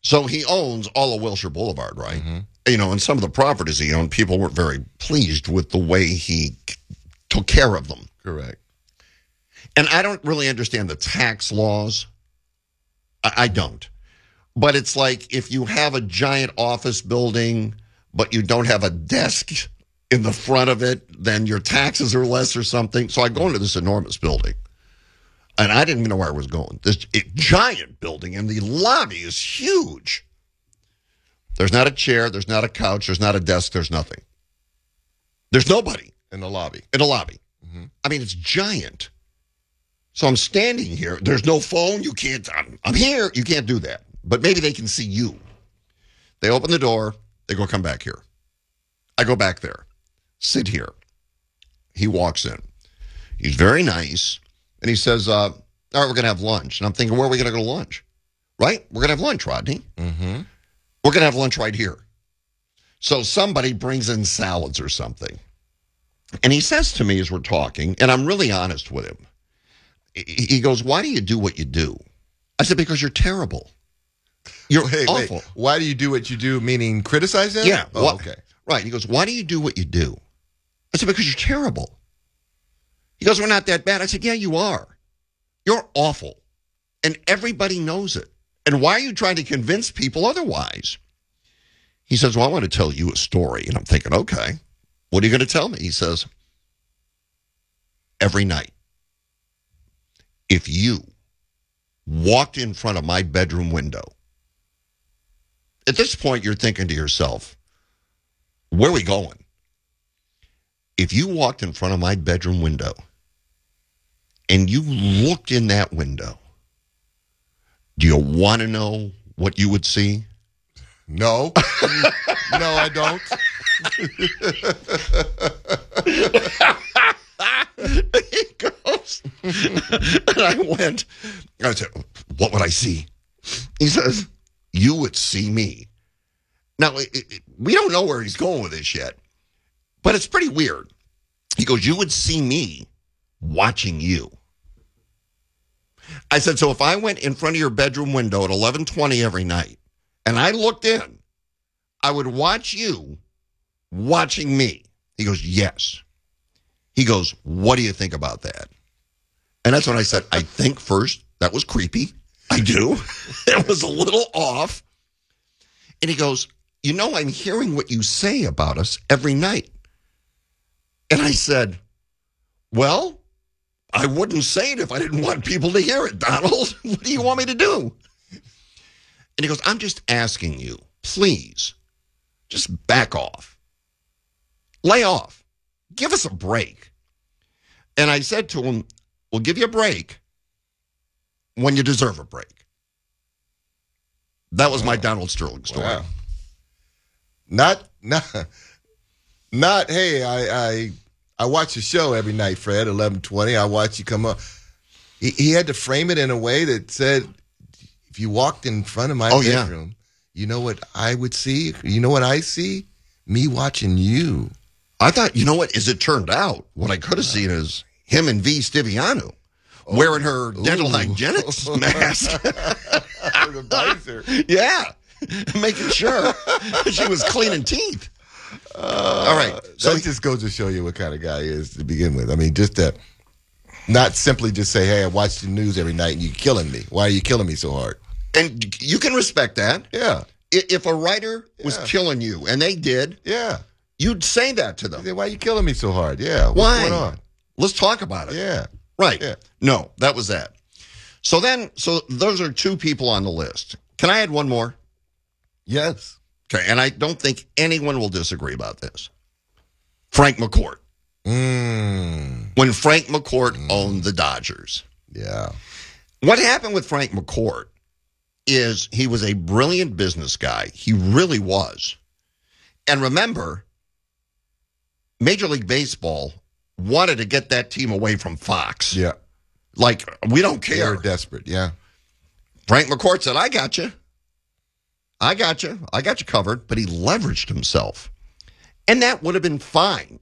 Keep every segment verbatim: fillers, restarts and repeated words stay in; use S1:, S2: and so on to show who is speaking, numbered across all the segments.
S1: So he owns all of Wilshire Boulevard, right?
S2: Mm-hmm.
S1: You know, and some of the properties he owned, people weren't very pleased with the way he took care of them.
S2: Correct.
S1: And I don't really understand the tax laws. I, I don't. But it's like if you have a giant office building, but you don't have a desk in the front of it, then your taxes are less or something. So I go into this enormous building, and I didn't even know where I was going. This giant building, and the lobby is huge. There's not a chair, there's not a couch, there's not a desk, there's nothing. There's nobody
S2: in the lobby.
S1: In the lobby.
S2: Mm-hmm.
S1: I mean, it's giant. So I'm standing here. There's no phone. You can't, I'm, I'm here. You can't do that. But maybe they can see you. They open the door. They go, come back here. I go back there. Sit here. He walks in. He's very nice. And he says, uh, all right, we're going to have lunch. And I'm thinking, where are we going to go to lunch? Right? We're going to have lunch, Rodney.
S2: Mm-hmm.
S1: We're going to have lunch right here. So somebody brings in salads or something. And he says to me as we're talking, and I'm really honest with him, he goes, why do you do what you do? I said, because you're terrible. You're
S2: wait,
S1: awful.
S2: Wait. Why do you do what you do, meaning criticize them?
S1: Yeah.
S2: Oh,
S1: what,
S2: okay.
S1: Right. He goes, why do you do what you do? I said, because you're terrible. He goes, we're not that bad. I said, yeah, you are. You're awful. And everybody knows it. And why are you trying to convince people otherwise? He says, well, I want to tell you a story. And I'm thinking, okay, what are you going to tell me? He says, every night, if you walked in front of my bedroom window, at this point, you're thinking to yourself, where are we going? If you walked in front of my bedroom window and you looked in that window, do you want to know what you would see?
S2: No. No, I don't.
S1: He goes, and I went, I said, what would I see? He says, you would see me. Now, it, it, we don't know where he's going with this yet, but it's pretty weird. He goes, you would see me watching you. I said, so if I went in front of your bedroom window at eleven twenty every night and I looked in, I would watch you watching me. He goes, yes. He goes, what do you think about that? And that's when I said, I think first, that was creepy. I do. It was a little off. And he goes, you know, I'm hearing what you say about us every night. And I said, well, I wouldn't say it if I didn't want people to hear it, Donald. What do you want me to do? And he goes, I'm just asking you, please, just back off. Lay off. Give us a break. And I said to him, we'll give you a break when you deserve a break. That was my Donald Sterling story.
S2: Wow. Not, not, not, hey, I, I, I watch the show every night, Fred, eleven twenty. I watch you come up. He, he had to frame it in a way that said, if you walked in front of my
S1: oh,
S2: bedroom,
S1: yeah.
S2: you know what I would see? You know what I see? Me watching you.
S1: I thought, you know what, as it turned out, what I could have seen is him and V. Stiviano oh. wearing her dental Ooh. hygienist mask.
S2: The visor.
S1: Yeah. Making sure she was cleaning teeth.
S2: Uh,
S1: All right.
S2: So that just goes to show you what kind of guy he is to begin with. I mean, just that, not simply just say, hey, I watch the news every night and you're killing me. Why are you killing me so hard?
S1: And you can respect that.
S2: Yeah.
S1: If a writer was yeah. killing you, and they did,
S2: yeah,
S1: you'd say that to them.
S2: Say, why are you killing me so hard? Yeah. What's
S1: Why?
S2: going on?
S1: Let's talk about it.
S2: Yeah.
S1: Right.
S2: Yeah.
S1: No, that was that. So then, so those are two people on the list. Can I add one more?
S2: Yes.
S1: Okay, and I don't think anyone will disagree about this. Frank McCourt.
S2: Mm.
S1: When Frank McCourt mm. owned the Dodgers.
S2: Yeah.
S1: What happened with Frank McCourt is he was a brilliant business guy. He really was. And remember, Major League Baseball wanted to get that team away from Fox.
S2: Yeah.
S1: Like, we don't care.
S2: They're desperate, yeah.
S1: Frank McCourt said, I got you. I got you. I got you covered. But he leveraged himself. And that would have been fine.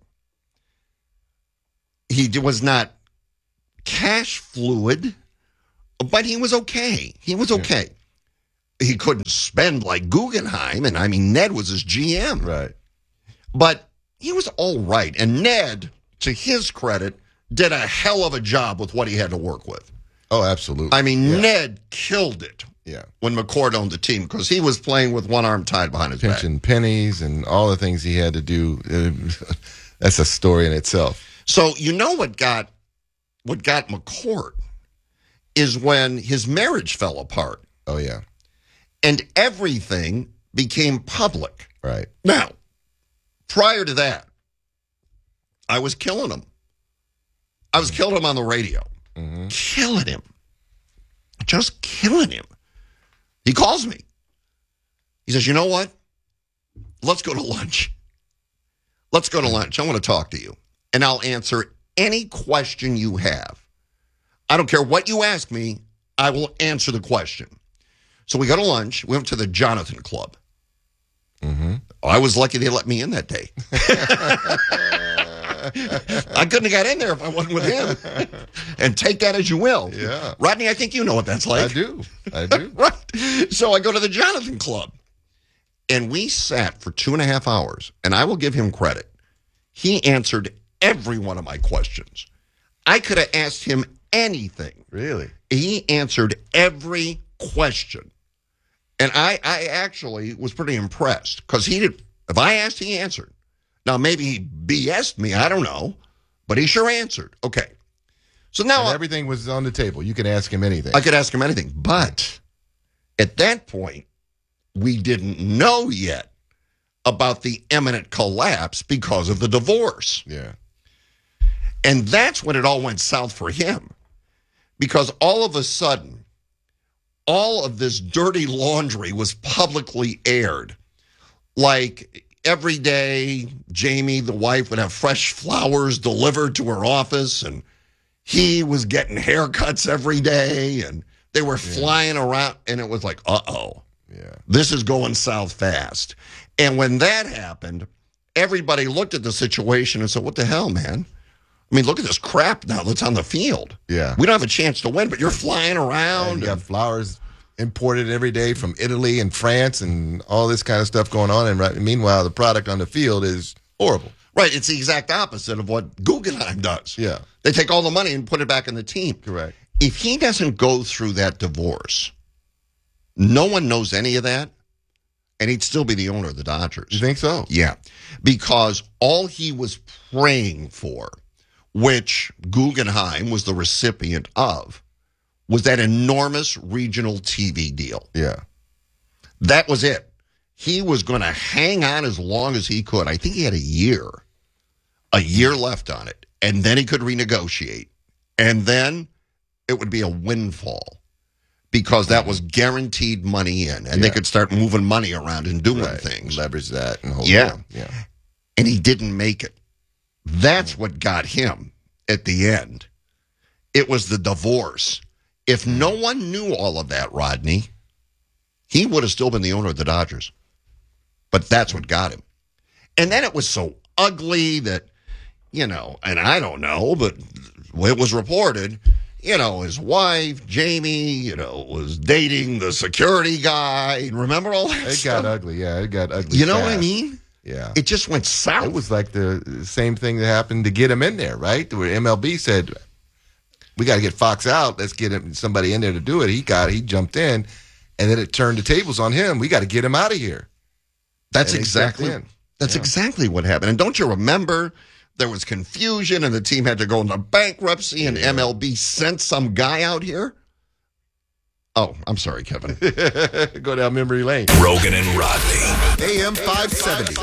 S1: He was not cash fluid, but he was okay. He was okay. Yeah. he couldn't spend like Guggenheim, and I mean, Ned was his G M.
S2: Right.
S1: But he was all right. And Ned, to his credit, did a hell of a job with what he had to work with.
S2: Oh, absolutely.
S1: I mean,
S2: yeah.
S1: Ned killed it
S2: yeah.
S1: when McCord owned the team because he was playing with one arm tied behind his back.
S2: Pinching pennies and all the things he had to do. That's a story in itself.
S1: So you know what got what got McCord is when his marriage fell apart.
S2: Oh, yeah.
S1: And everything became public.
S2: Right.
S1: Now, prior to that, I was killing him. I was killing him on the radio.
S2: Mm-hmm.
S1: Killing him. Just killing him. He calls me. He says, you know what? Let's go to lunch. Let's go to lunch. I want to talk to you. And I'll answer any question you have. I don't care what you ask me. I will answer the question. So we go to lunch. We went to the Jonathan Club.
S2: Mm-hmm.
S1: I was lucky they let me in that day. I couldn't have got in there if I wasn't with him. And take that as you will.
S2: Yeah.
S1: Rodney, I think you know what that's like.
S2: I do. I do.
S1: Right. So I go to the Jonathan Club. And we sat for two and a half hours. And I will give him credit. He answered every one of my questions. I could have asked him anything.
S2: Really?
S1: He answered every question. And I, I actually was pretty impressed because he did. If I asked, he answered. Now, maybe he B S'd me. I don't know. But he sure answered. Okay. So now
S2: And
S1: I,
S2: everything was on the table. You could ask him anything.
S1: I could ask him anything. But at that point, we didn't know yet about the imminent collapse because of the divorce.
S2: Yeah.
S1: And that's when it all went south for him. Because all of a sudden, all of this dirty laundry was publicly aired. Like every day, Jamie, the wife, would have fresh flowers delivered to her office, and he was getting haircuts every day, and they were yeah. flying around, and it was like, uh-oh.
S2: Yeah.
S1: This is going south fast. And when that happened, everybody looked at the situation and said, what the hell, man? I mean, look at this crap now that's on the field.
S2: Yeah.
S1: We don't have a chance to win, but you're flying around.
S2: And you got flowers imported every day from Italy and France and all this kind of stuff going on. And right, meanwhile, the product on the field is horrible.
S1: Right. It's the exact opposite of what Guggenheim does.
S2: Yeah.
S1: They take all the money and put it back in the team.
S2: Correct.
S1: If he doesn't go through that divorce, no one knows any of that, and he'd still be the owner of the Dodgers.
S2: You think so?
S1: Yeah. Because all he was praying for, which Guggenheim was the recipient of, was that enormous regional T V deal.
S2: Yeah.
S1: That was it. He was going to hang on as long as he could. I think he had a year, a year left on it. And then he could renegotiate. And then it would be a windfall because that was guaranteed money in. And
S2: yeah.
S1: they could start moving money around and doing
S2: right.
S1: things.
S2: Leverage that. And hold
S1: yeah.
S2: on. Yeah.
S1: And he didn't make it. That's what got him at the end. It was the divorce. If no one knew all of that, Rodney, he would have still been the owner of the Dodgers. But that's what got him. And then it was so ugly that, you know, and I don't know, but it was reported, you know, his wife, Jamie, you know, was dating the security guy. Remember all that
S2: It
S1: stuff?
S2: got ugly. Yeah, it got ugly.
S1: You know
S2: fast.
S1: what I mean?
S2: Yeah.
S1: It just went south.
S2: It was like the same thing that happened to get him in there, right? Where M L B said, we got to get Fox out. Let's get him, somebody in there to do it. He got He jumped in, and then it turned the tables on him. We got to get him out of here.
S1: That's
S2: And he
S1: exactly
S2: stepped in.
S1: That's
S2: Yeah.
S1: exactly what happened. And don't you remember there was confusion and the team had to go into bankruptcy and
S2: Yeah.
S1: M L B sent some guy out here? Oh, I'm sorry, Kevin.
S2: Go down memory lane.
S3: Rogan and Rodney.
S2: A M five seventy.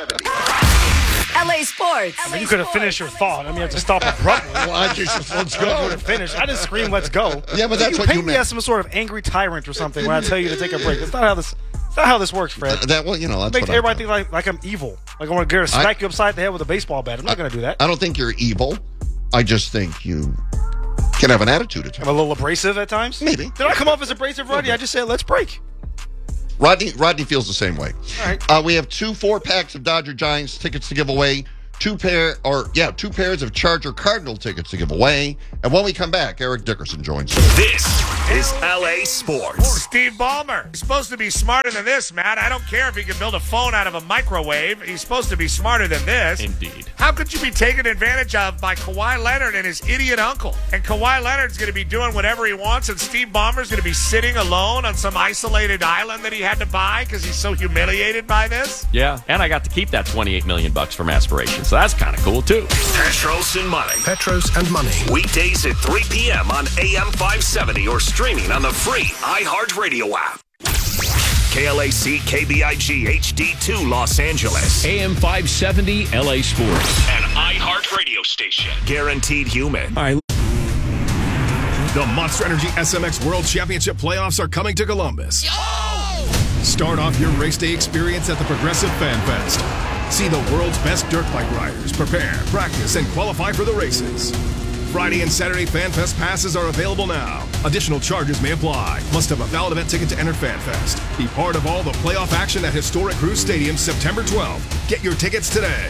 S4: L A Sports.
S5: I mean, you could have finished your thought. I mean, you have to stop abruptly.
S1: Well, I just, let's
S5: Go
S1: go.
S5: to finish. I didn't scream, let's go.
S1: Yeah, but that's
S5: you
S1: what
S5: paint
S1: you
S5: me
S1: meant.
S5: as some sort of angry tyrant or something when I tell you to take a break. That's not how this That's not how this works, Fred.
S1: That, well, you know, that's
S5: Make
S1: what I
S5: everybody
S1: thought.
S5: think like, like I'm evil. Like I want to smack you upside the head with a baseball bat. I'm not going to do that.
S1: I don't think you're evil. I just think you can have an attitude at
S5: I'm
S1: times.
S5: a little abrasive at times.
S1: Maybe.
S5: Did I come off as abrasive, Rodney? I just said, let's break.
S1: Rodney, Rodney feels the same way.
S5: All right.
S1: Uh, we have two four packs of Dodger Giants tickets to give away. two pair, or yeah, two pairs of Charger Cardinal tickets to give away. And when we come back, Eric Dickerson joins us.
S3: This is L A Sports.
S6: Oh, Steve Ballmer. He's supposed to be smarter than this, Matt. I don't care if he can build a phone out of a microwave. He's supposed to be smarter than this.
S7: Indeed.
S6: How could you be taken advantage of by Kawhi Leonard and his idiot uncle? And Kawhi Leonard's going to be doing whatever he wants, and Steve Ballmer's going to be sitting alone on some isolated island that he had to buy because he's so humiliated by this?
S7: Yeah, and I got to keep that twenty-eight million bucks from Aspiration, so that's kind of cool, too.
S3: Petros and Money.
S8: Petros and Money.
S3: Weekdays at three p.m. on A M five seventy or streaming on the free iHeartRadio app. K L A C K B I G H D two Los Angeles.
S9: A M five seventy L A Sports.
S3: An iHeartRadio station. Guaranteed human.
S9: All right.
S8: The Monster Energy S M X World Championship playoffs are coming to Columbus. Start off your race day experience at the Progressive Fan Fest. See the world's best dirt bike riders prepare, practice, and qualify for the races. Friday and Saturday Fan Fest passes are available now. Additional charges may apply. Must have a valid event ticket to enter Fan Fest. Be part of all the playoff action at historic Cruz Stadium September twelfth. Get your tickets today.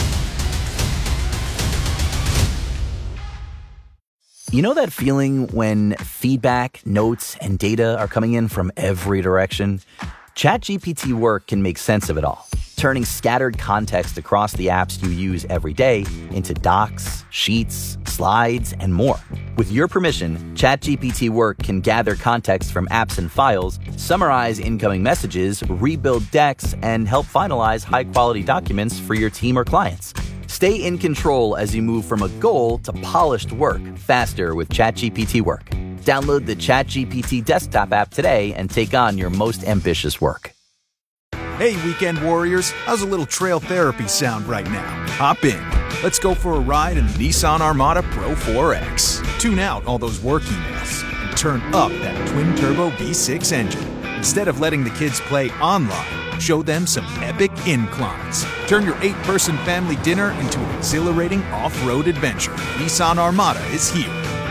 S10: You know that feeling when feedback, notes, and data are coming in from every direction? ChatGPT Work can make sense of it all, turning scattered context across the apps you use every day into docs, sheets, slides, and more. With your permission, ChatGPT Work can gather context from apps and files, summarize incoming messages, rebuild decks, and help finalize high-quality documents for your team or clients. Stay in control as you move from a goal to polished work faster with ChatGPT Work. Download the ChatGPT desktop app today and take on your most ambitious work.
S11: Hey, weekend warriors, how's a little trail therapy sound right now? Hop in. Let's go for a ride in the Nissan Armada Pro four X. Tune out all those work emails and turn up that twin-turbo V six engine. Instead of letting the kids play online, show them some epic inclines. Turn your eight-person family dinner into an exhilarating off-road adventure. Nissan Armada is here.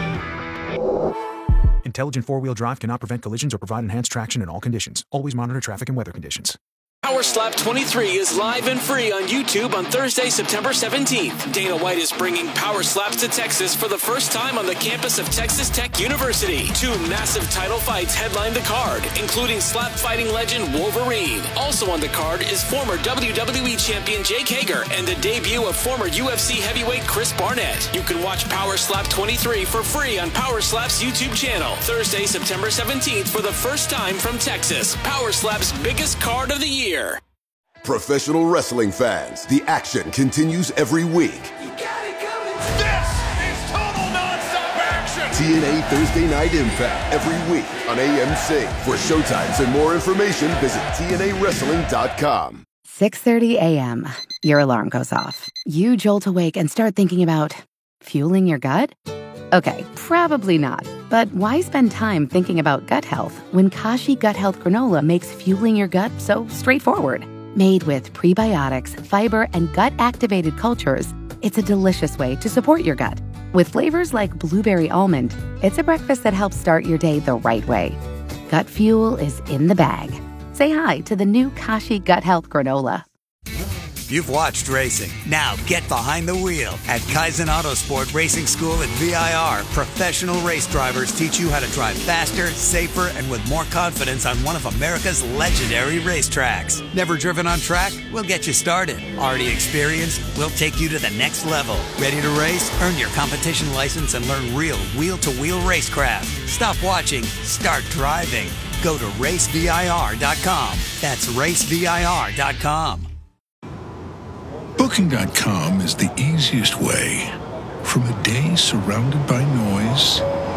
S11: Intelligent four-wheel drive cannot prevent collisions or provide enhanced traction in all conditions. Always monitor traffic and weather conditions.
S12: Power Slap twenty-three is live and free on YouTube on Thursday, September seventeenth. Dana White is bringing Power Slaps to Texas for the first time on the campus of Texas Tech University. Two massive title fights headline the card, including slap fighting legend Wolverine. Also on the card is former W W E champion Jake Hager and the debut of former U F C heavyweight Chris Barnett. You can watch Power Slap twenty-three for free on Power Slap's YouTube channel. Thursday, September seventeenth for the first time from Texas. Power Slap's biggest card of the year.
S13: Professional wrestling fans, the action continues every week.
S14: You got it coming. This is total nonstop action.
S13: T N A Thursday Night Impact every week on A M C. For showtimes and more information, visit T N A wrestling dot com.
S15: six thirty a.m. Your alarm goes off. You jolt awake and start thinking about fueling your gut? Okay, probably not. But why spend time thinking about gut health when Kashi Gut Health Granola makes fueling your gut so straightforward? Made with prebiotics, fiber, and gut-activated cultures, it's a delicious way to support your gut. With flavors like blueberry almond, it's a breakfast that helps start your day the right way. Gut fuel is in the bag. Say hi to the new Kashi Gut Health Granola.
S16: You've watched racing. Now get behind the wheel. At Kaizen Autosport Racing School at V I R, professional race drivers teach you how to drive faster, safer, and with more confidence on one of America's legendary racetracks. Never driven on track? We'll get you started. Already experienced? We'll take you to the next level. Ready to race? Earn your competition license and learn real wheel-to-wheel racecraft. Stop watching. Start driving. Go to race V I R dot com. That's race V I R dot com.
S17: Booking dot com is the easiest way. From a day surrounded by noise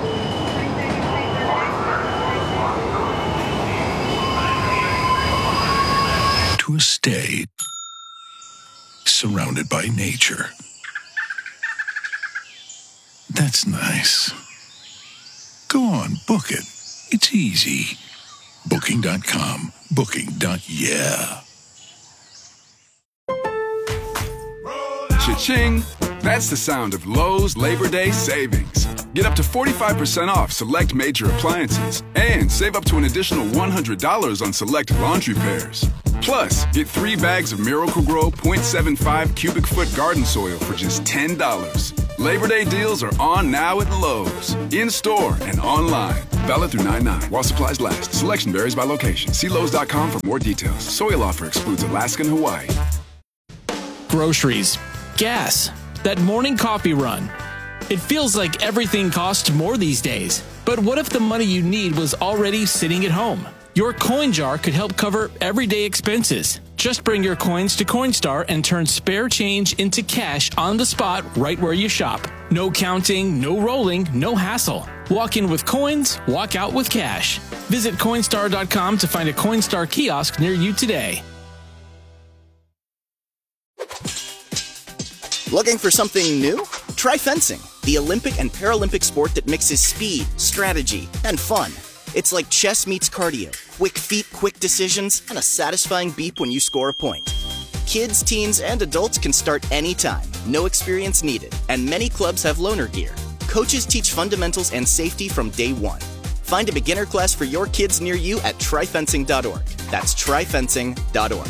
S17: to a stay surrounded by nature. That's nice. Go on, book it. It's easy. Booking dot com. Booking. Yeah.
S18: Cha-ching! That's the sound of Lowe's Labor Day savings. Get up to forty-five percent off select major appliances and save up to an additional one hundred dollars on select laundry pairs. Plus, get three bags of Miracle-Gro point seven five cubic foot garden soil for just ten dollars. Labor Day deals are on now at Lowe's. In-store and online. Valid through nine nine while supplies last. Selection varies by location. See Lowe's dot com for more details. Soil offer excludes Alaska and Hawaii.
S12: Groceries, gas, that morning coffee run. It feels like everything costs more these days. But what if the money you need was already sitting at home? Your coin jar could help cover everyday expenses. Just bring your coins to Coinstar and turn spare change into cash on the spot right where you shop. No counting, no rolling, no hassle. Walk in with coins, walk out with cash. Visit Coinstar dot com to find a Coinstar kiosk near you today.
S19: Looking for something new? Try fencing, the Olympic and Paralympic sport that mixes speed, strategy, and fun. It's like chess meets cardio, quick feet, quick decisions, and a satisfying beep when you score a point. Kids, teens, and adults can start anytime, no experience needed, and many clubs have loaner gear. Coaches teach fundamentals and safety from day one. Find a beginner class for your kids near you at try fencing dot org. That's try fencing dot org.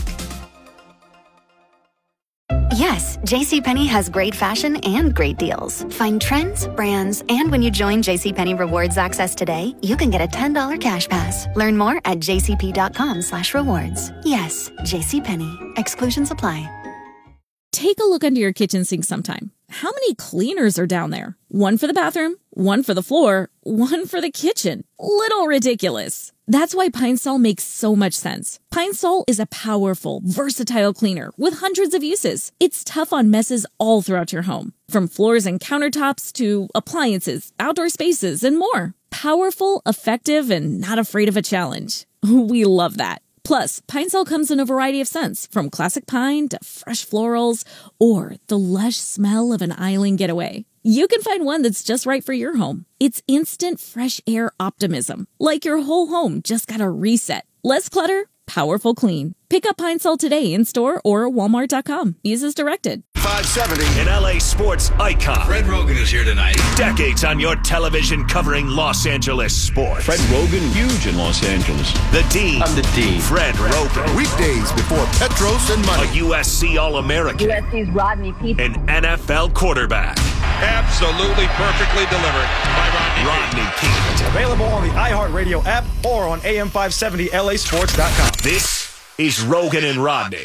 S20: Yes, JCPenney has great fashion and great deals. Find trends, brands, and when you join JCPenney Rewards Access today, you can get a ten dollars cash pass. Learn more at j c p dot com slash rewards. Yes, JCPenney. Exclusions apply.
S21: Take a look under your kitchen sink sometime. How many cleaners are down there? One for the bathroom, one for the floor, one for the kitchen. Little ridiculous. That's why Pine Sol makes so much sense. Pine Sol is a powerful, versatile cleaner with hundreds of uses. It's tough on messes all throughout your home, from floors and countertops to appliances, outdoor spaces, and more. Powerful, effective, and not afraid of a challenge. We love that. Plus, Pine Sol comes in a variety of scents, from classic pine to fresh florals, or the lush smell of an island getaway. You can find one that's just right for your home. It's instant fresh air optimism, like your whole home just got a reset. Less clutter, powerful clean. Pick up Pine Sol today in store or walmart dot com. Use as directed.
S3: five seventy, an L A sports icon.
S9: Fred Rogan is here tonight.
S3: Decades on your television covering Los Angeles sports.
S9: Fred Rogan, huge in Los Angeles.
S3: The Dean.
S9: I'm the Dean.
S3: Fred Rogan.
S22: Weekdays before Petros and Money.
S3: A U S C All-American.
S23: U S C's Rodney Peete.
S3: An N F L quarterback.
S14: Absolutely perfectly delivered by Rodney,
S3: Rodney Peete.
S5: Available on the iHeartRadio app or on A M five seventy L A sports dot com.
S3: This is Rogan and Rodney.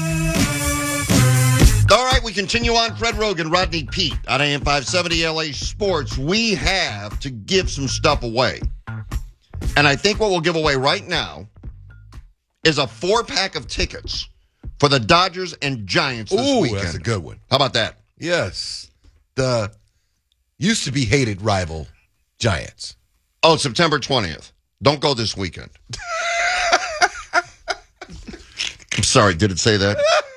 S1: All right, we continue on. Fred Rogan, Rodney Peete on A M five seventy L A Sports. We have to give some stuff away. And I think what we'll give away right now is a four-pack of tickets for the Dodgers and Giants this
S2: Ooh,
S1: weekend.
S2: That's a good one.
S1: How about that?
S2: Yes. The used-to-be-hated rival Giants.
S1: Oh, September twentieth. Don't go this weekend. I'm sorry, did it say that?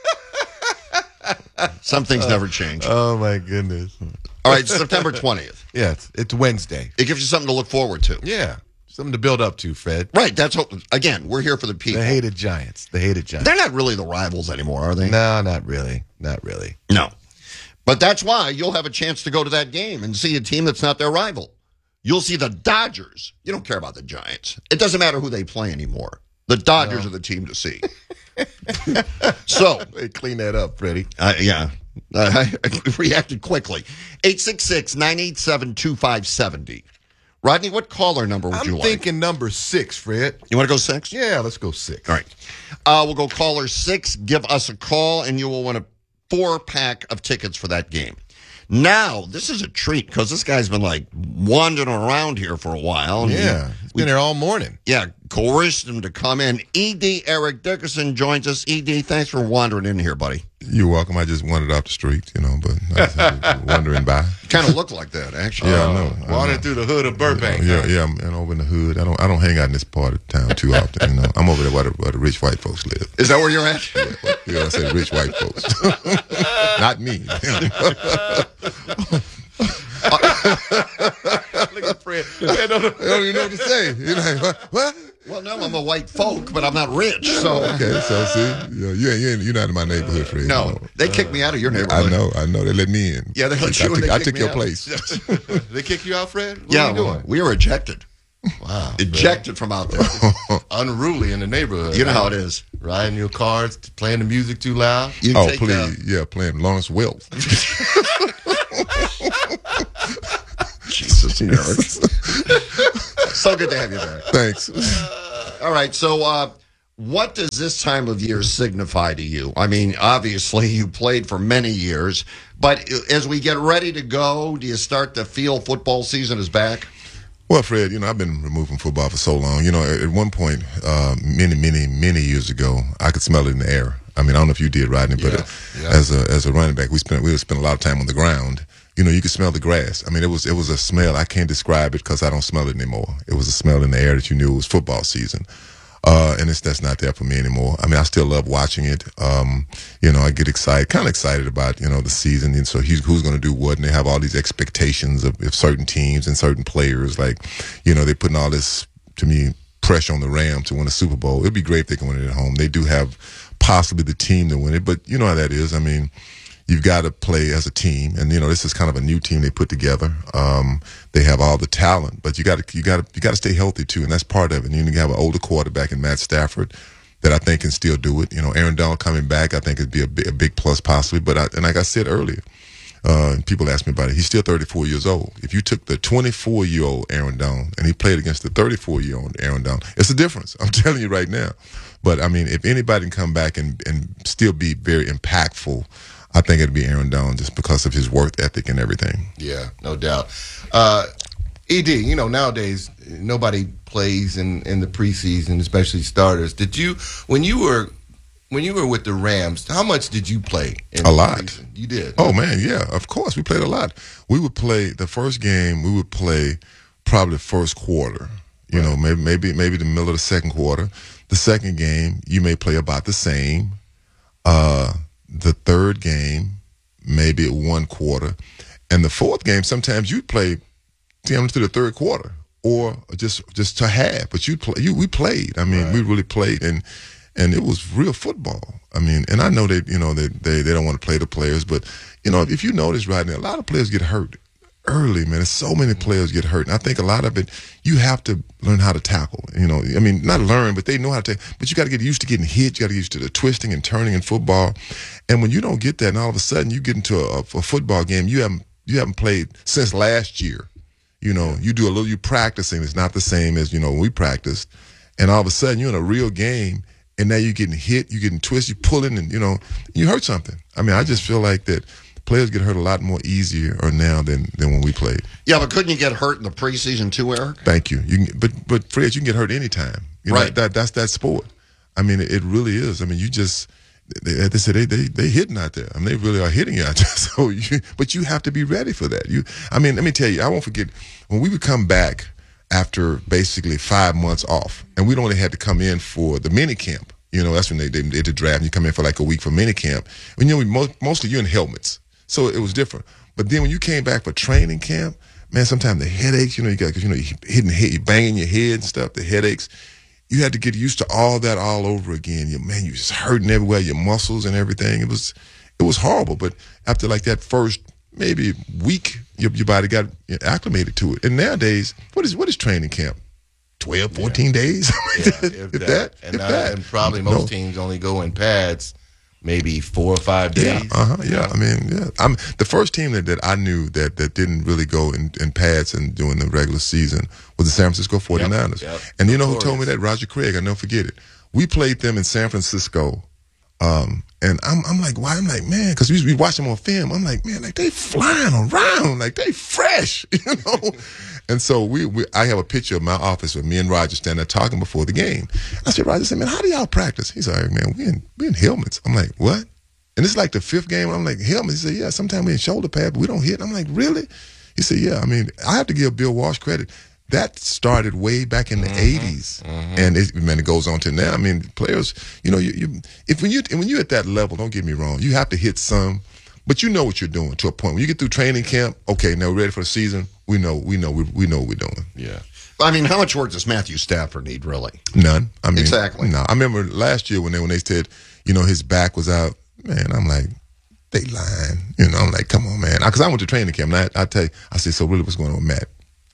S1: Some things never change.
S2: Oh, my goodness.
S1: All right, September twentieth.
S2: Yeah, it's, it's Wednesday.
S1: It gives you something to look forward to.
S2: Yeah, something to build up to, Fred.
S1: Right, that's what, again, we're here for the people.
S2: The hated Giants. The hated Giants.
S1: They're not really the rivals anymore, are they?
S2: No, not really. Not really.
S1: No. But that's why you'll have a chance to go to that game and see a team that's not their rival. You'll see the Dodgers. You don't care about the Giants. It doesn't matter who they play anymore. The Dodgers no. are the team to see. So,
S2: hey, clean that up, Freddie.
S1: Uh, yeah, uh, I, I reacted quickly. eight six six, nine eight seven, two five seven zero. Rodney, what caller number would
S2: I'm
S1: you like?
S2: I'm thinking number six, Fred.
S1: You want to go six?
S2: Yeah, let's go six.
S1: All right. Uh, we'll go caller six. Give us a call, and you will win a four-pack of tickets for that game. Now, this is a treat because this guy's been like wandering around here for a while. And
S2: yeah,
S1: he,
S2: he's been here all morning.
S1: Yeah, coerced him to come in. E D Eric Dickerson joins us. E D, thanks for wandering in here, buddy.
S24: You're welcome. I just wandered off the streets, you know, but I was wandering by.
S1: Kind of looked like that, actually.
S24: Yeah, I know.
S2: Uh, wandering through the hood of Burbank.
S24: Yeah, yeah, I'm and over in the hood. I don't, I don't hang out in this part of town too often. You know, I'm over there where the, where the rich white folks live.
S1: Is that where you're at?
S24: Yeah, well, you know, I said rich white folks, not me.
S2: Look at Fred. I don't, I don't even know what to say. You're like, what? what?
S1: Well, no, I'm a white folk, but I'm not rich. So
S24: okay, so see, you know, you ain't, you ain't, you're not in my neighborhood, Fred.
S1: No,
S24: you know.
S1: they kicked me out of your neighborhood.
S24: I know, I know. They let me in.
S1: Yeah, they let
S24: I
S1: you
S24: took,
S1: in.
S24: I took your out. place.
S2: They kick you out, Fred? What
S1: yeah,
S2: are you doing?
S1: We were ejected.
S2: Wow.
S1: Ejected from out there.
S2: Unruly in the neighborhood.
S1: You know
S2: right?
S1: how it is.
S2: Riding your cars, playing the music too loud.
S1: You
S24: oh,
S1: take,
S24: please.
S1: uh,
S24: yeah, playing Lawrence Welk.
S1: Jesus, Eric. So good to have you back.
S24: Thanks.
S1: Uh, all right, so uh, what does this time of year signify to you? I mean, obviously, you played for many years, but as we get ready to go, do you start to feel football season is back?
S24: Well, Fred, you know, I've been removed from football for so long. You know, at, at one point, uh, many, many, many years ago, I could smell it in the air. I mean, I don't know if you did, Rodney, but
S2: Yeah,
S24: uh,
S2: yeah.
S24: as a as a running back, we spent we would spend a lot of time on the ground. You know, you could smell the grass. I mean, it was it was a smell. I can't describe it because I don't smell it anymore. It was a smell in the air that you knew it was football season. Uh, and it's that's not there for me anymore. I mean, I still love watching it. Um, you know, I get excited, kind of excited about, you know, the season. And so he's, who's going to do what? And they have all these expectations of, of certain teams and certain players. Like, you know, they're putting all this, to me, pressure on the Rams to win a Super Bowl. It'd be great if they can win it at home. They do have possibly the team to win it, but you know how that is. I mean, you've got to play as a team, and you know this is kind of a new team they put together. Um, they have all the talent, but you got to you got to you got to stay healthy too, and that's part of it. And you have an older quarterback in Matt Stafford that I think can still do it. You know, Aaron Donald coming back, I think it'd be a big, a big plus possibly. But I, and like I said earlier, uh, people ask me about it. He's still thirty-four years old. If you took the twenty-four year old Aaron Donald and he played against the thirty-four year old Aaron Donald, it's a difference. I'm telling you right now. But I mean, if anybody can come back and and still be very impactful, I think it'd be Aaron Donald just because of his work ethic and everything.
S2: Yeah, no doubt. Uh, E D, you know, nowadays nobody plays in, in the preseason, especially starters. Did you when you were when you were with the Rams? How much did you play? In
S24: A
S2: the
S24: lot.
S2: preseason? You did.
S24: Oh man, yeah, of course we played a lot. We would play the first game. We would play probably the first quarter. You know, maybe maybe maybe the middle of the second quarter. The second game, you may play about the same. Uh, the third game, maybe one quarter, and the fourth game, sometimes you play down to the third quarter or just just to half. But you play, you we played. I mean,
S2: Right.
S24: we really played, and and it was real football. I mean, and I know that you know that they, they don't want to play the players, but you know if you notice right now, a lot of players get hurt early, man. There's so many players get hurt, and I think a lot of it you have to learn how to tackle. You know, I mean, not learn, but they know how to. But you got to get used to getting hit. You got to get used to the twisting and turning in football. And when you don't get that, and all of a sudden you get into a, a football game, you haven't you haven't played since last year. You know, you do a little, you practicing. It's not the same as you know when we practiced, and all of a sudden you're in a real game, and now you're getting hit, you're getting twisted, you're pulling, and you know you hurt something. I mean, I just feel like that. Players get hurt a lot more easier or now than, than when we played.
S1: Yeah, but couldn't you get hurt in the preseason too, Eric?
S24: Thank you. You can, but but Fred, you can get hurt anytime. You know,
S1: Right.
S24: That that's that sport. I mean, it, it really is. I mean, you just they, they say they they they hitting out there. I mean, they really are hitting you out there. So you, but you have to be ready for that. You, I mean, let me tell you, I won't forget when we would come back after basically five months off, and we'd only had to come in for the mini camp. You know, that's when they they did the draft. And you come in for like a week for mini camp. And you know, we, most, mostly you're in helmets. So it was different. But then when you came back for training camp, man, sometimes the headaches, you know, you got, cause you know, you hitting head, you banging your head and stuff, the headaches, you had to get used to all that all over again. You, man, you just hurting everywhere, your muscles and everything. It was, it was horrible. But after like that first maybe week, your, your body got acclimated to it. And nowadays, what is, what is training camp? twelve, fourteen yeah. days?
S2: Yeah, if,
S24: if
S2: that.
S24: that,
S2: and,
S24: if
S2: uh,
S24: that.
S2: and probably most
S24: No.
S2: teams only go in pads. Maybe four or five days.
S24: Yeah, uh-huh, yeah. I mean, yeah. I'm the first team that, that I knew that, that didn't really go in, in pads and during the regular season was the San Francisco forty-niners.
S2: Yep, yep.
S24: And you know who
S2: Notorious.
S24: told me that? Roger Craig. I never forget it. We played them in San Francisco. Um, and I'm I'm like, why? I'm like, man, because we we watch them on film. I'm like, man, like they flying around, like they fresh, you know. And so we, we I have a picture of my office with me and Roger standing there talking before the game. I said, Roger, I said, man, how do y'all practice? He's like, man, we in we in helmets. I'm like, what? And it's like the fifth game. I'm like, helmets. He said, yeah, sometimes we in shoulder pad, but we don't hit. I'm like, really? He said, yeah. I mean, I have to give Bill Walsh credit. That started way back in the mm-hmm. eighties, mm-hmm. and it, man, it goes on to now. I mean, players, you know, you, you if when you when you're at that level, don't get me wrong, you have to hit some, but you know what you're doing to a point. When you get through training camp, okay, now we're ready for the season. We know, we know, we, we know what we're doing.
S2: Yeah.
S1: I mean, how much work does Matthew Stafford need, really?
S24: None. I mean,
S1: exactly.
S24: No, I remember last year when they when they said, you know, his back was out. Man, I'm like, they lying. You know, I'm like, come on, man, because I, I went to training camp, and I, I tell you, I said, so really, what's going on with Matt?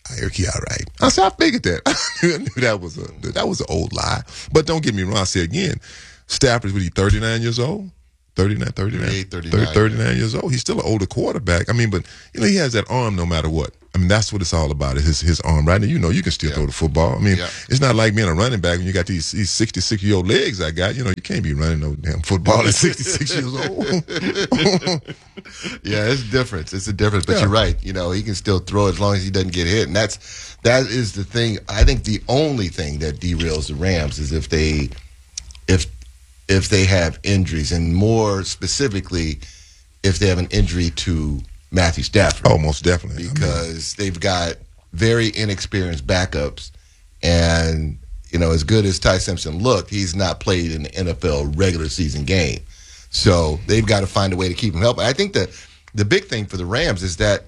S24: He all right. I said, I figured that. I knew that was a that was an old lie. But don't get me wrong. I say again, Stafford's what, he thirty-nine years old? thirty-nine, thirty-nine,
S2: thirty-nine.
S24: thirty-nine years old. He's still an older quarterback. I mean, but you know, he has that arm no matter what. I mean, that's what it's all about, is his, his arm. Right now, you know, you can still yeah. throw the football. I mean, yeah. it's not like being a running back when you got these, these sixty-six-year-old legs I got. You know, you can't be running no damn football at sixty-six years old.
S2: Yeah, it's a difference. It's a difference. But yeah. you're right. You know, he can still throw as long as he doesn't get hit. And that's that is the thing. I think the only thing that derails the Rams is if they if if they have injuries, and more specifically, if they have an injury to Matthew Stafford.
S24: Oh, most definitely.
S2: Because I mean, they've got very inexperienced backups. And, you know, as good as Ty Simpson looked, he's not played in the N F L regular season game. So they've got to find a way to keep him healthy. I think that the big thing for the Rams is that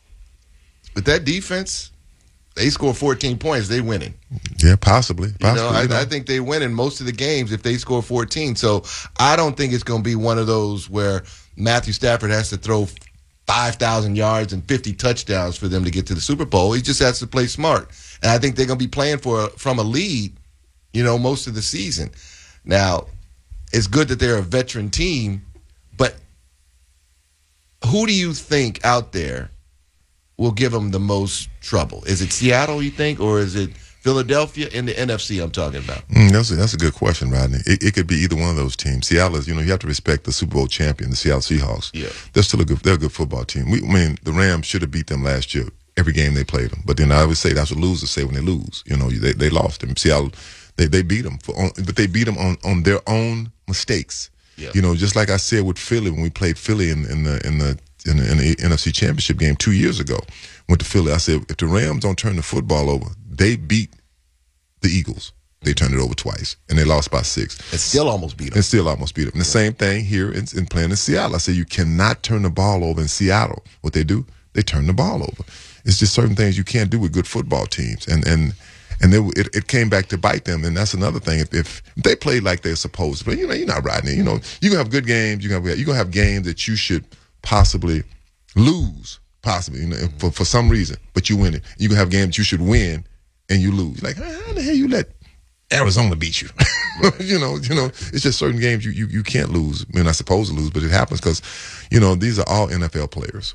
S2: with that defense, they score fourteen points, they winning.
S24: Yeah, possibly. possibly
S2: you know, I,
S24: you know.
S2: I think they win in most of the games if they score fourteen. So I don't think it's going to be one of those where Matthew Stafford has to throw five thousand yards and fifty touchdowns for them to get to the Super Bowl. He just has to play smart. And I think they're going to be playing for from a lead, you know, most of the season. Now, it's good that they're a veteran team, but who do you think out there will give them the most trouble? Is it Seattle, you think, or is it Philadelphia? In the N F C I'm talking about?
S24: Mm, that's, a, that's a good question, Rodney. It, it could be either one of those teams. Seattle is, you know, you have to respect the Super Bowl champion, the Seattle Seahawks.
S2: Yeah.
S24: They're still a good, they're a good football team. We, I mean, the Rams should have beat them last year, every game they played them. But then I always say that's what losers say when they lose. You know, they, they lost them. Seattle, they, they beat them, for, on, but they beat them on, on their own mistakes.
S2: Yeah.
S24: You know, just like I said with Philly when we played Philly in, in the in the in the, in the N F C Championship game two years ago. Went to Philly. I said, if the Rams don't turn the football over, they beat the Eagles. They turned it over twice, and they lost by six.
S2: And still almost beat them.
S24: And still almost beat them. And the same thing here in, in playing in Seattle. I said, you cannot turn the ball over in Seattle. What they do, they turn the ball over. It's just certain things you can't do with good football teams. And and and they, it, it came back to bite them. And that's another thing. If, if they played like they're supposed to, but you know, you're not riding it. You know, you're going to have good games. You're going to have games that you should possibly lose. Possibly, you know, for, for some reason, but you win it. You can have games you should win, and you lose. Like, how the hell you let Arizona beat you? Right. you know, you know, it's just certain games you, you, you can't lose. I mean, not supposed to lose, but it happens because, you know, these are all N F L players.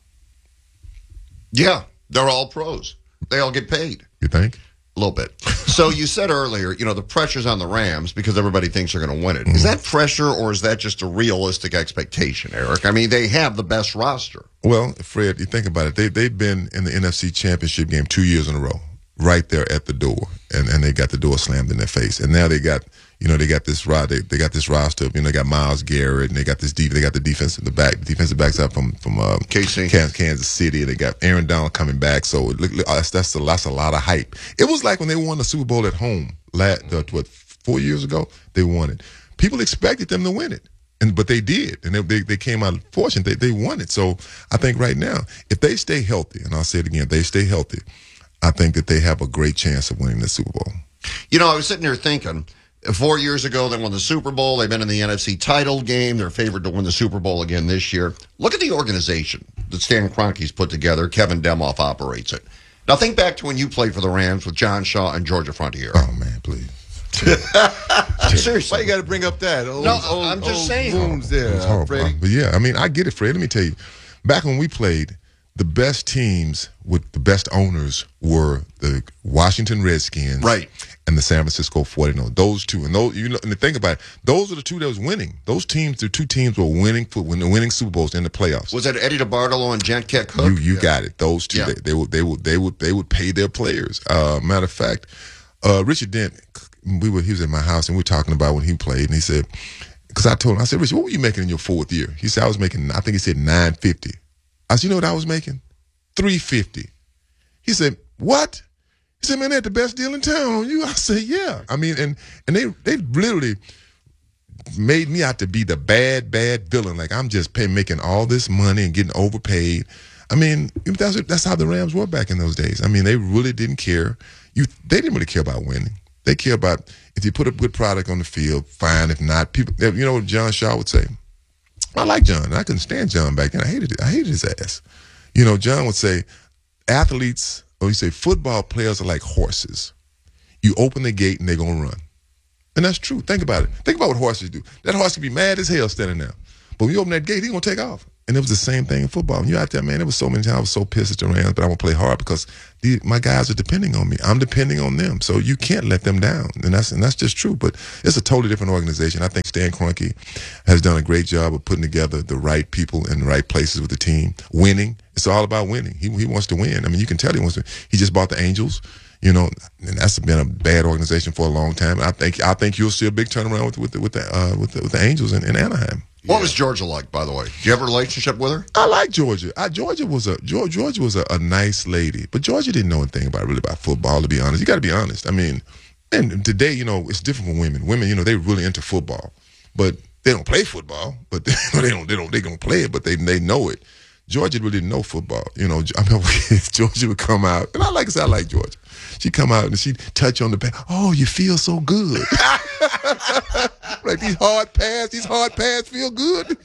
S1: Yeah, they're all pros. They all get paid.
S24: You think?
S1: A little bit. So you said earlier, you know, the pressure's on the Rams because everybody thinks they're going to win it. Mm-hmm. Is that pressure or is that just a realistic expectation, Eric? I mean, they have the best roster.
S24: Well, Fred, you think about it. They, they've been in the N F C Championship game two years in a row, right there at the door, and, and they got the door slammed in their face. And now they got, you know, they got this they, they got this roster. You know, they got Myles Garrett, and they got this deep. They got the defense in the back. The defensive backs up from from uh,
S1: K C,
S24: Kansas City. They got Aaron Donald coming back. So look, look, that's that's a, that's a lot of hype. It was like when they won the Super Bowl at home, last, uh, what four years ago. They won it. People expected them to win it, and but they did, and they they, they came out fortunate. They they won it. So I think right now, if they stay healthy, and I'll say it again, if they stay healthy, I think that they have a great chance of winning the Super Bowl.
S1: You know, I was sitting here thinking. Four years ago, they won the Super Bowl. They've been in the N F C title game. They're favored to win the Super Bowl again this year. Look at the organization that Stan Kroenke's put together. Kevin Demoff operates it. Now, think back to when you played for the Rams with John Shaw and Georgia Frontiere.
S24: Oh, man, please.
S1: Seriously.
S2: Why you got to bring up that? Old,
S1: no,
S2: old,
S1: I'm just
S2: old
S1: saying.
S2: Wounds there, uh, Freddie.
S24: But, yeah, I mean, I get it, Fred. Let me tell you. Back when we played, the best teams with the best owners were the Washington Redskins,
S1: right,
S24: and the San Francisco forty-niners. Those two, and those you know, and think about it, those are the two that was winning. Those teams, the two teams were winning for when they're winning Super Bowls in the playoffs.
S1: Was that Eddie DeBartolo and Jet Cook?
S24: You you
S1: yeah.
S24: got it. Those two,
S1: yeah.
S24: they, they would they would they would they would pay their players. Uh, matter of fact, uh, Richard Dent, we were he was in my house and we were talking about when he played, and he said, because I told him, I said, Richard, what were you making in your fourth year? He said I was making, I think he said nine fifty. I said, you know what I was making? three fifty. He said, what? He said, man, they had the best deal in town on you. I said, yeah. I mean, and and they they literally made me out to be the bad, bad villain. Like I'm just pay, making all this money and getting overpaid. I mean, that's that's how the Rams were back in those days. I mean, they really didn't care. You they didn't really care about winning. They care about if you put a good product on the field, fine. If not, people. You know what John Shaw would say? I like John. I couldn't stand John back then. I hated it. I hated his ass. You know, John would say, athletes or you say football players are like horses. You open the gate and they're going to run. And that's true. Think about it. Think about what horses do. That horse can be mad as hell standing there. But when you open that gate, he's going to take off. And it was the same thing in football. When you're out there, man, it was so many times I was so pissed at the Rams, but I'm going to play hard because the, my guys are depending on me. I'm depending on them. So you can't let them down. And that's and that's just true. But it's a totally different organization. I think Stan Kroenke has done a great job of putting together the right people in the right places with the team. Winning. It's all about winning. He he wants to win. I mean, you can tell he wants to. He just bought the Angels. You know, and that's been a bad organization for a long time. I think I think you'll see a big turnaround with with the with the, uh, with, the with the Angels in, in Anaheim.
S1: What was Georgia like, by the way? Do you have a relationship with her?
S24: I like Georgia. I, Georgia was a Georgia was a, a nice lady, but Georgia didn't know anything about really about football. To be honest, you got to be honest. I mean, and today, you know, it's different for women. Women, you know, they're really into football, but they don't play football. But they, they don't they don't they don't play it, but they they know it. Georgia really didn't know football. You know, I remember Georgia would come out, and I like I said, I like Georgia. She'd come out and she'd touch on the back. Oh, you feel so good. Like these hard pads, these hard pads feel good.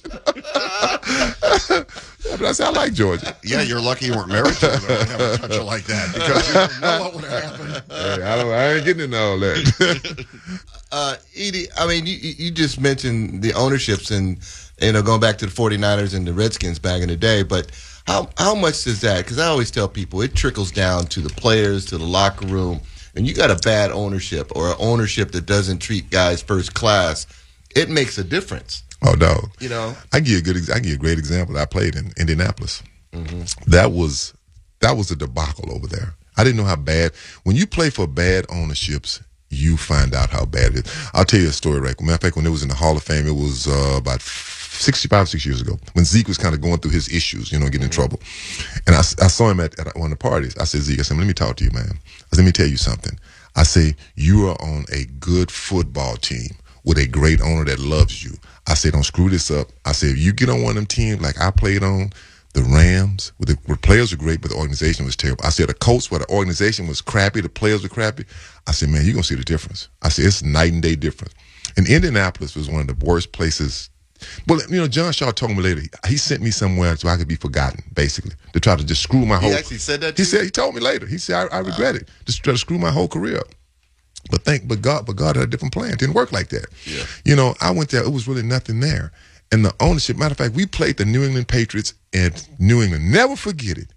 S24: But I said, I like Georgia.
S1: Yeah, you're lucky you weren't married to her to have a touch her like that, because you don't know what would have happened.
S24: Hey, I, don't, I ain't getting into all that.
S2: uh, Edie, I mean, you, you just mentioned the ownerships and, you know, going back to the forty-niners and the Redskins back in the day, but how how much does that, because I always tell people it trickles down to the players, to the locker room, and you got a bad ownership or an ownership that doesn't treat guys first class, it makes a difference.
S24: Oh, dog.
S2: You know,
S24: I give you a good, I give you a great example. I played in Indianapolis.
S2: Mm-hmm.
S24: That was that was a debacle over there. I didn't know how bad. When you play for bad ownerships, you find out how bad it is. I'll tell you a story, right? Matter of fact, when it was in the Hall of Fame, it was uh, about sixty-five, six years ago, when Zeke was kind of going through his issues, you know, getting in trouble. And I, I saw him at, at one of the parties. I said, Zeke, I said, let me talk to you, man. I said, let me tell you something. I say, you are on a good football team with a great owner that loves you. I say, don't screw this up. I say, if you get on one of them teams like I played on, the Rams, where the, where the players were great, but the organization was terrible. I said, the Colts, where the organization was crappy, the players were crappy. I said, man, you're going to see the difference. I said, it's night and day difference. And Indianapolis was one of the worst places. Well, you know, John Shaw told me later, he sent me somewhere so I could be forgotten, basically, to try to just screw my whole.
S2: He actually said that to
S24: He
S2: you?
S24: said, he told me later. He said, I, I regret it. Just try to screw my whole career up. But thank, but God, but God had a different plan. It didn't work like that.
S2: Yeah.
S24: You know, I went there. It was really nothing there. And the ownership, matter of fact, we played the New England Patriots at New England. Never forget it.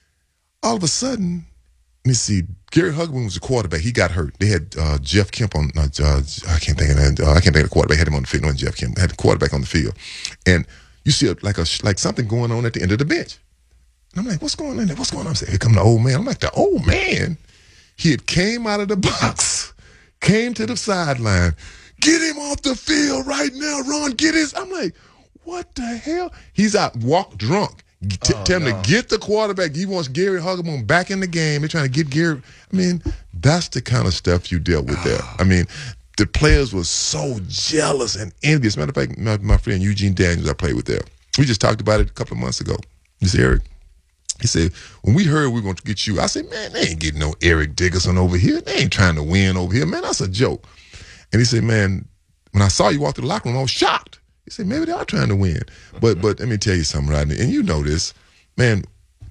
S24: All of a sudden, let me see, Gary Hugman was the quarterback. He got hurt. They had uh, Jeff Kemp on, uh, uh, I can't think of that. Uh, I can't think of the quarterback. They had him on the field. No, Jeff Kemp. They had the quarterback on the field. And you see a, like a like something going on at the end of the bench. And I'm like, what's going on there? What's going on? I'm saying, here come the old man. I'm like, the old man? He had came out of the box, came to the sideline. Get him off the field right now, Ron. Get his. I'm like, what the hell? He's out, walk drunk. T-
S2: Oh,
S24: tell him
S2: no.
S24: to get the quarterback. He wants Gary Hugman back in the game. They're trying to get Gary. I mean, that's the kind of stuff you dealt with there. I mean, the players were so jealous and envious. Matter of fact, my, my friend Eugene Daniels, I played with there. We just talked about it a couple of months ago. He said, Eric, he said, when we heard we were going to get you, I said, man, they ain't getting no Eric Dickerson over here. They ain't trying to win over here. Man, that's a joke. And he said, man, when I saw you walk through the locker room, I was shocked. He said, maybe they are trying to win. But but let me tell you something, Rodney, and you know this, man,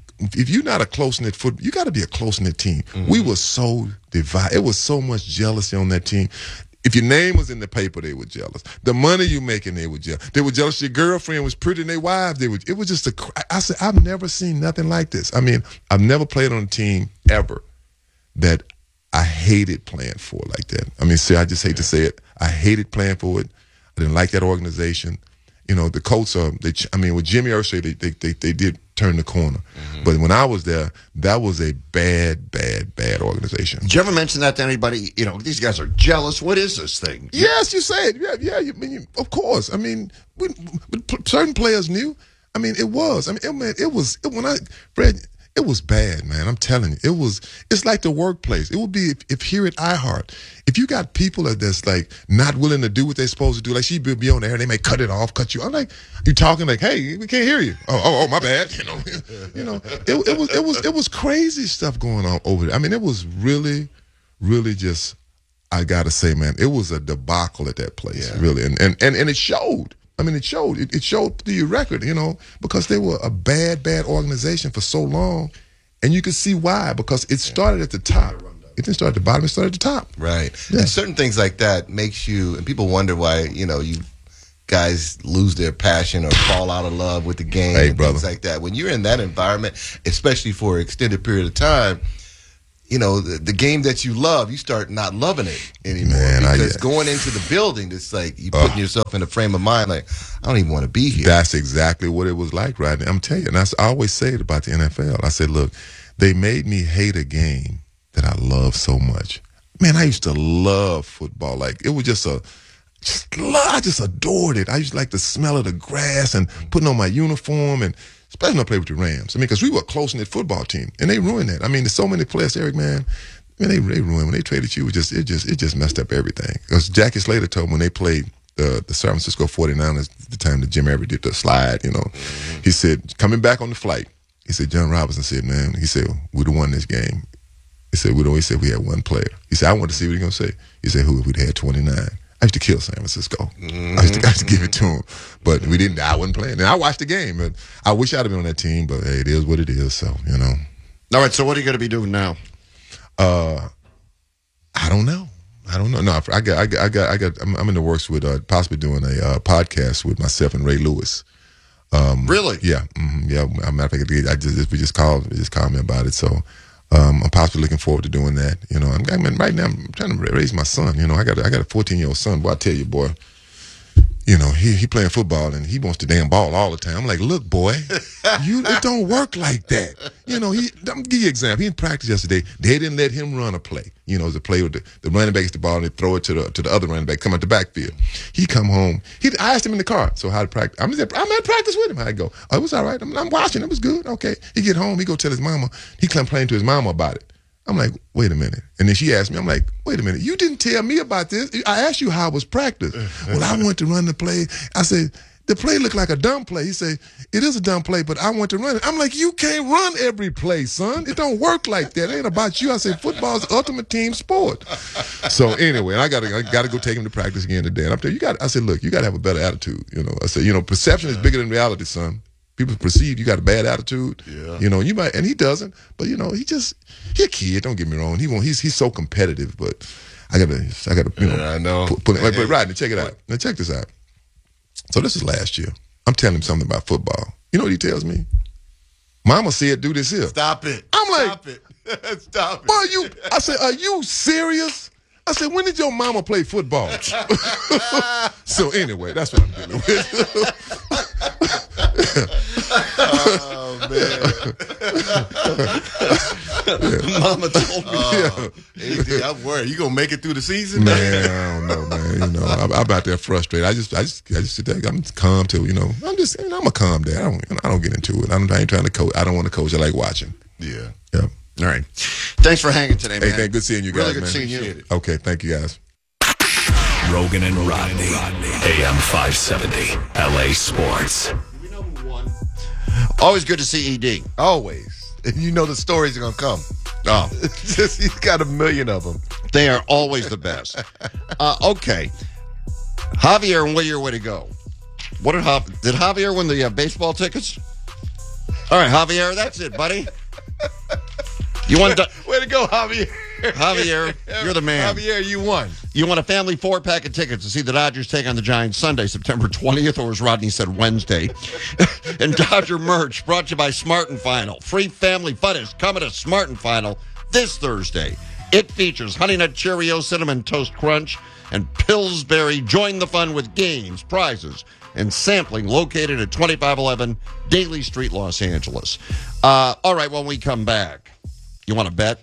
S24: if you're not a close-knit football, you got to be a close-knit team. Mm-hmm. We were so divided. It was so much jealousy on that team. If your name was in the paper, they were jealous. The money you making, they were jealous. They were jealous your girlfriend was pretty and their wives, they were. It was just a, I said, I've never seen nothing like this. I mean, I've never played on a team ever that I hated playing for like that. I mean, see, I just hate to say it. I hated playing for it. I didn't like that organization. You know, the Colts are, they, I mean, with Jimmy Irsay, they, they, they, they did turn the corner. Mm-hmm. But when I was there, that was a bad, bad, bad organization.
S1: Did you ever mention that to anybody? You know, these guys are jealous. What is this thing?
S24: Yes, you say it. Yeah, yeah. You, I mean, of course. I mean, we, but certain players knew. I mean, it was. I mean, it, man, it was, it, when I, Fred, it was bad, man. I'm telling you. It was, it's like the workplace. It would be if, if here at iHeart, if you got people that's like not willing to do what they're supposed to do, like she'd be on there and they may cut it off, cut you. I'm like, you talking like, hey, we can't hear you. Oh, oh, oh my bad. You know, you know, it, it was, it was, it was crazy stuff going on over there. I mean, it was really, really just, I gotta say, man, it was a debacle at that place, yeah. really. And, and, and, and it showed. I mean, it showed. It, it showed through your record, you know, because they were a bad, bad organization for so long, And you can see why, because it started at the top. It didn't start at the bottom, it started at the top.
S2: Right.
S24: Yeah.
S2: And certain things like that makes you, and people wonder why, you know, you guys lose their passion or fall out of love with the game
S24: Hey,
S2: and
S24: brother.
S2: things like that. When you're in that environment, especially for an extended period of time, you know, the, the game that you love, you start not loving it anymore.
S24: Man, I-
S2: because going into the building, it's like you putting
S24: Uh.
S2: yourself in a frame of mind like, I don't even want to be here.
S24: That's exactly what it was like right now. I'm telling you, and that's, I always say it about the N F L. I said, look, they made me hate a game that I love so much. Man, I used to love football. Like, it was just a, just love, I just adored it. I used to like the smell of the grass and putting on my uniform, and especially when I played with the Rams. I mean, because we were a close-knit football team, and they ruined that. I mean, there's so many players, Eric, man. Man, they they ruined when they traded you. It just it just it just messed up everything. Because Jackie Slater told me when they played the the San Francisco forty-niners, the time that Jim Everett did the slide, you know, mm-hmm. he said, coming back on the flight, he said, John Robinson said, man, he said, we'd have won this game. He said, we'd always said we had one player. He said, I wanted to see what he's going to say. He said, who if we'd had twenty-nine? I used to kill San Francisco. Mm-hmm. I, used to, I used to give it to him. But we didn't, I wasn't playing. And I watched the game. And I wish I'd have been on that team, but hey, it is what it is. So, you know.
S1: All right, so what are you going to be doing now?
S24: Uh, I don't know. I don't know. No, I got, I got, I got, I got I'm, I'm in the works with uh, possibly doing a uh, podcast with myself and Ray Lewis. Um,
S1: really?
S24: Yeah. Mm-hmm, yeah. I'm not I just, we just called, we just called me about it. So, Um, I'm possibly looking forward to doing that. You know, I'm, I mean, right now I'm trying to raise my son. You know, I got a, I got a fourteen year old son. Boy, I tell you, boy, you know, he he playing football and he wants to damn ball all the time. I'm like, look, boy, you it don't work like that. You know, he. I'm give you an example. He in practice yesterday. They didn't let him run a play. You know, the play with the, the running back gets the ball and they throw it to the to the other running back, come out the backfield. He come home. He I asked him in the car. So how to practice? I'm at, I'm at practice with him. I go. Oh, it was all right. I'm, I'm watching. It was good. Okay. He get home. He go tell his mama. He complain to his mama about it. I'm like, wait a minute. And then she asked me, I'm like, wait a minute. You didn't tell me about this. I asked you how it was practiced. Well, I went to run the play. I said, the play looked like a dumb play. He said, it is a dumb play, but I want to run it. I'm like, you can't run every play, son. It don't work like that. It ain't about you. I said, football's the ultimate team sport. So anyway, I gotta I gotta go take him to practice again today. And I'm telling you, you got I said, look, you gotta have a better attitude. You know, I said, you know, perception is bigger than reality, son. People perceive you got a bad attitude. Yeah. You know, you might, and he doesn't, but you know, he just, he a kid, don't get me wrong. He won't, he's he's so competitive, but I gotta, I gotta, you know,
S2: yeah, I know.
S24: Put, put it, but Rodney, check it out. Now check this out. So this is last year. I'm telling him something about football. You know what he tells me? Mama said, do this here.
S2: Stop it.
S24: I'm like,
S2: Stop it. Stop it.
S24: Boy, you, I said, are you serious? I said, when did your mama play football? So anyway, that's what I'm dealing with.
S2: Oh, man.
S24: Yeah.
S2: Mama told me.
S24: Uh,
S2: yeah. I'm worried. You going to make it through the season?
S24: Man, I don't know, man. You know, I'm, I'm out there frustrated. I just, I just, I just sit there. I'm calm till, you know, I'm just, you know, I'm a calm dad. I don't, you know, I don't get into it. I'm, I ain't trying to coach. I don't want to coach. I like watching.
S2: Yeah.
S24: Yeah.
S1: All right. Thanks for hanging today, man.
S24: Hey, thank, good seeing you guys,
S1: Really good
S24: man.
S1: seeing you.
S24: Okay, thank you guys.
S3: Rogan and Rodney, A M five seventy, L A Sports.
S1: Always good to see E D.
S2: Always. And you know the stories are going to come.
S1: Oh.
S2: Just, he's got a million of them.
S1: They are always the best. uh, okay. Javier and Whittier, way to go. What did, Jav- did Javier win the uh, baseball tickets? All right, Javier, that's it, buddy. You won. To-
S2: way to go, Javier.
S1: Javier, you're the man.
S2: Javier, you won.
S1: You want a family four-pack of tickets to see the Dodgers take on the Giants Sunday, September twentieth, or as Rodney said, Wednesday. And Dodger merch brought to you by Smart and Final. Free family fun is coming to Smart and Final this Thursday. It features Honey Nut Cheerio, Cinnamon Toast Crunch, and Pillsbury. Join the fun with games, prizes, and sampling located at twenty-five eleven Daly Street, Los Angeles. Uh, all right, when we come back, you want to bet?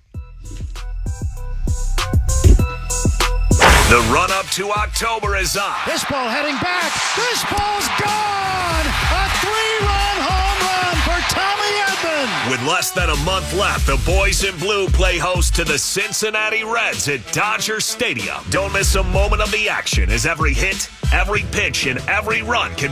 S3: The run-up to October is on.
S14: This ball heading back. This ball's gone. A three-run home run for Tommy Edman.
S3: With less than a month left, the boys in blue play host to the Cincinnati Reds at Dodger Stadium. Don't miss a moment of the action as every hit, every pitch, and every run can be